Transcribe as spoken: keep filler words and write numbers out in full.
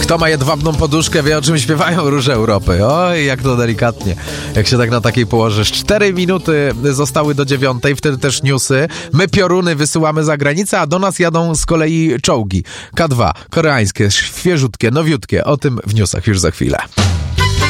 Kto ma jedwabną poduszkę, wie, o czym śpiewają Róże Europy. Oj, jak to delikatnie, jak się tak na takiej położysz. Cztery minuty zostały do dziewiątej, wtedy też newsy. My pioruny wysyłamy za granicę, a do nas jadą z kolei czołgi. K dwa, koreańskie, świeżutkie, nowiutkie. O tym w newsach już za chwilę.